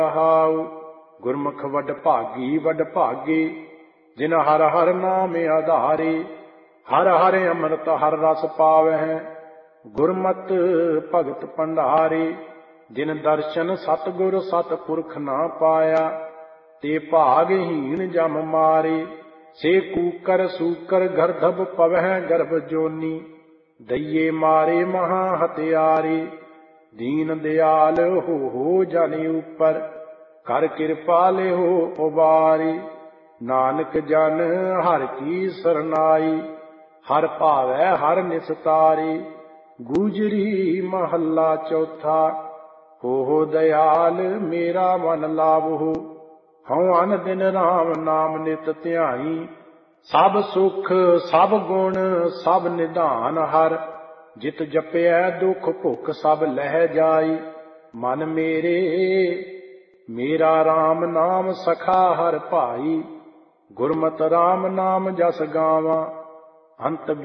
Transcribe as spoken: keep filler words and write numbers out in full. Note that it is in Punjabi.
ਰਹਾਉ। ਗੁਰਮੁਖ ਵਡ ਭਾਗੀ ਵਡ ਭਾਗੇ, ਜਿਨ ਹਰ ਹਰ ਨਾਮ ਆਧਾਰੇ। ਹਰ ਹਰ ਅੰਮ੍ਰਿਤ ਹਰ ਰਸ ਪਾਵਹਿ, ਗੁਰਮਤਿ ਭਗਤ ਭੰਡਾਰੇ। ਜਿਨ ਦਰਸ਼ਨ ਸਤਿਗੁਰ ਸਤਿਪੁਰਖ ਨਾ ਪਾਇਆ, ਤੇ ਭਾਗਹੀਣ ਜਮ ਮਾਰੇ। ਸੇ ਕੂਕਰ ਸੂਕਰ ਗਰਧਬ ਪਵਹਿ ਗਰਭ ਜੋਨੀ, ਦਈਏ ਮਾਰੇ ਮਹਾ ਹਤਿਆਰੇ। ਦੀਨ ਦਿਆਲ ਹੋ ਹੋ ਜਨ ਉਪਰ, ਕਰ ਕਿਰਪਾ ਲਿਓ ਉਬਾਰੇ। ਨਾਨਕ ਜਨ ਹਰਿ ਕੀ ਸਰਨਾਈ, ਹਰਿ ਭਾਵੈ ਹਰਿ ਨਿਸਤਾਰੇ। ਗੂਜਰੀ ਮਹੱਲਾ ਚੌਥਾ। ਹੋ ਦਇਆਲ ਮੇਰਾ ਮਨ ਲਾਵਹੁ, ਹਉ ਅਨ ਦਿਨ ਰਾਮ ਨਾਮ ਨਿਤ ਧਿਆਈ। ਸਭ ਸੁਖ ਸਭ ਗੁਣ ਸਭ ਨਿਧਾਨ ਹਰਿ, ਜਿਤ ਜਪਿਐ ਦੁਖ ਭੁਖ ਸਭ ਲਹਿ ਜਾਈ। ਮਨ ਮੇਰੇ ਮੇਰਾ ਰਾਮ ਨਾਮ ਸਖਾ ਹਰਿ ਭਾਈ, ਗੁਰਮਤਿ ਰਾਮ ਨਾਮ ਜਸ ਗਾਵਾਂ। ਅੰਤ